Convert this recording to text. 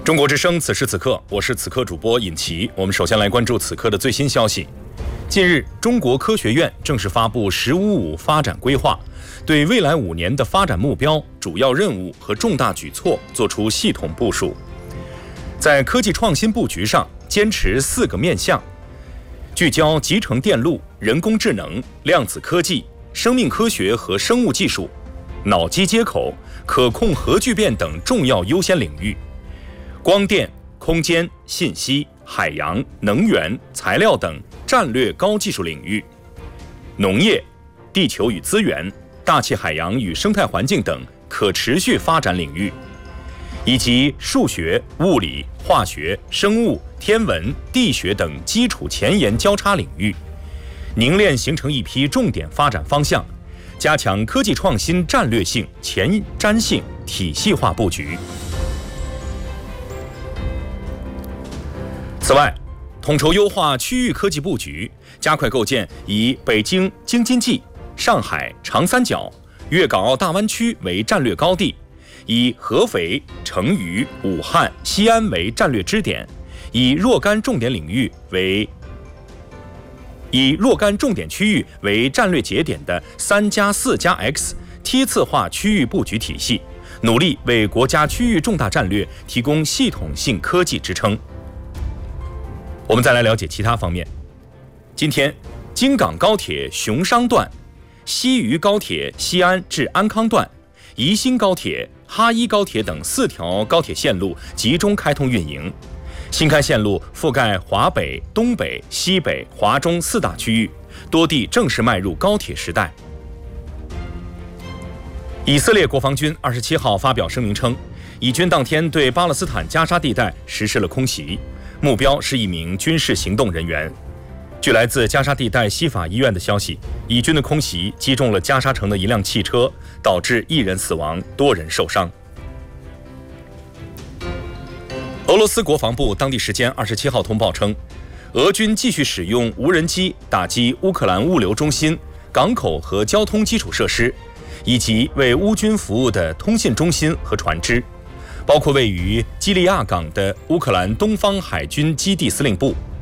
中国之声，此时此刻，我是此刻主播尹奇。我们首先来关注此刻的最新消息。近日，中国科学院正式发布“十五五”发展规划，对未来5年的发展目标、主要任务和重大举措作出系统部署。在科技创新布局上，坚持4个面向，聚焦集成电路、人工智能、量子科技、生命科学和生物技术、脑机接口、可控核聚变等重要优先领域。光电、空间、信息、海洋、能源、材料等战略高技术领域，农业、地球与资源、大气海洋与生态环境等可持续发展领域，以及数学、物理、化学、生物、天文、地学等基础前沿交叉领域，凝练形成一批重点发展方向，加强科技创新战略性、前瞻性、体系化布局。此外，统筹优化区域科技布局，加快构建以北京、京津冀、上海、长三角、粤港澳大湾区为战略高地，以合肥、成渝、武汉、西安为战略支点，以若干重点区域为战略节点的3+4+X 梯次化区域布局体系，努力为国家区域重大战略提供系统性科技支撑。我们再来了解其他方面。今天，京港高铁熊商段、西渝高铁西安至安康段、宜兴高铁、哈一高铁等4条高铁线路集中开通运营。新开线路覆盖华北、东北、西北、华中4大区域，多地正式迈入高铁时代。以色列国防军27号发表声明称，以军当天对巴勒斯坦加沙地带实施了空袭，目标是一名军事行动人员。据来自加沙地带西法医院的消息，以军的空袭击中了加沙城的一辆汽车，导致1人死亡，多人受伤。俄罗斯国防部当地时间27号通报称，俄军继续使用无人机打击乌克兰物流中心、港口和交通基础设施，以及为乌军服务的通信中心和船只，包括位于基利亚港的乌克兰东方海军基地司令部。